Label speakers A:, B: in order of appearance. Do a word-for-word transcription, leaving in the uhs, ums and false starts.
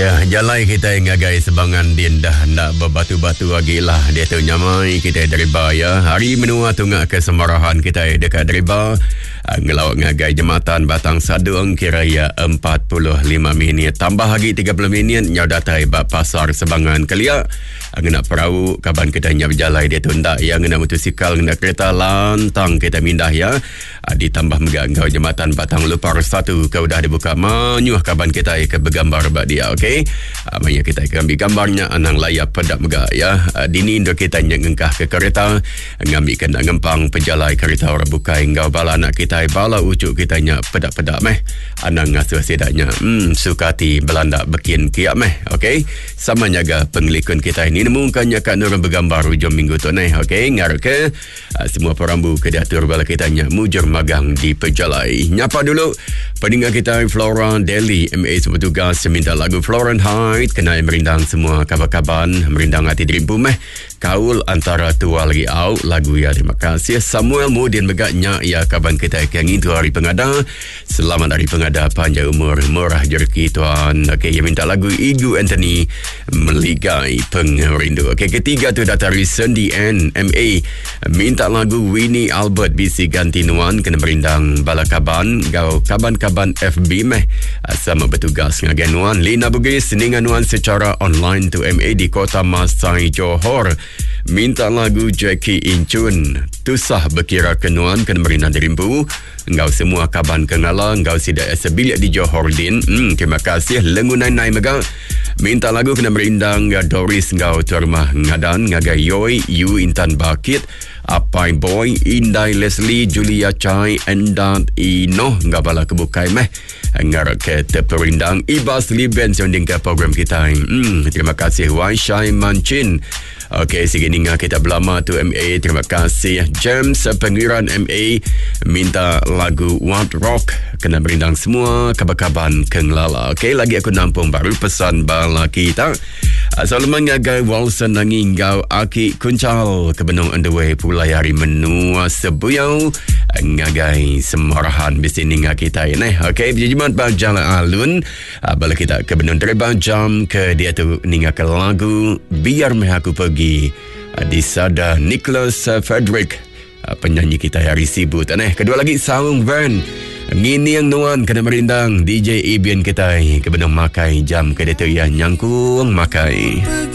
A: Ya, jalan kita ngagai sebangan din dah nak berbatu-batu lagi lah. Dia tu nyamai kita deriba ya. Hari menua tunggak kesemarahan kita dekat deriba. Ngelawak ngagai jematan Batang Sadung kira ya empat puluh lima minit. Tambah lagi tiga puluh minit nyau datai bak pasar sebangan kelia. Ngena perahu kaban kita nyau berjalai dia tu ndak ya. Ngena motosikal ngena kereta lantang kita mindah ya. Ditambah megak ngau jematan Batang Lupar satu kau dah dibuka manyuh kaban kita ke bergambar bak dia. Okey. Uh, Maya kita akan ambil gambarnya anang layar pedak megak ya. Uh, dini ndo kita ngengkah ke kereta ngambil kena ngempang penjalai kereta orang bukai ngau bala anak kita bala ucuk kita nya pedak-pedak meh anang ngasuh sedaknya hmm sukati belanda bekin kiak meh. Okey. Sama jaga pengelikun kita ini nemukannya kat nurun bergambar hujung minggu tu ni. Okey. Ngaruk ke uh, semua perambu ke diatur bala kita nya mujur magang di penjalai. Nyapa dulu pendengar kita Flora Daily M A sepetugas minta lagu Fahrenheit kena merindang semua kabar-kaban merindang hati diribu meh kaul antara tua lagi out lagu ya. Terima kasih Samuel Mudin megaknya ya kaban kita yang itu hari pengada. Selamat hari pengada, panjang umur, murah jerki tuan. Okey, yang minta lagu Igu Anthony meligai pengerindu. Okey, ketiga tu datari Sandy N M A minta lagu Winnie Albert B C ganti nuan kena merindang balakaban gau kaban-kaban F B meh sama bertugas ngagen nuan Lina Bugis dengan nuan secara online tu M A di Kota Masai Johor minta lagu Jackie Inchun tusah berkira kenuan kena merindang dirimpu engkau semua kaban kengala engkau sidak sebilik di Johor din. hmm, terima kasih lengunai nai mega minta lagu kena merindang Doris engkau tu rumah ngadan ngagai Yoi Yu Intan Bakit Apai Boy Indai Leslie Julia Chai Endat Ino engkau bala kebukai meh ngarap ke terperindang Ibas Liben sonding ke program kita. hmm, terima kasih Wai Shai Manchin. Okey, segini kita belama tu M A. Terima kasih James Pengiran M A minta lagu What Rock kena berindang semua kabar-kaban kenglala. Okey, lagi aku nampung baru pesan bala kita. Salaman ngagai Walson nangi ngau aki kuncal ke benung underway pulai hari menua sebuyau ngagai semarahan bisini ngak kita ini. Okey, berjimat berjalan alun bala kita ke benung terbang jam ke dia tu ninga ke lagu Biar Meh Aku Pergi di sada Nicholas Frederick penyanyi kita hari sibut aneh. Kedua lagi Saung Van ngini yang nuan kena merindang D J Ibian kita ke benung makai jam ke dia tu yang nyangkung makai.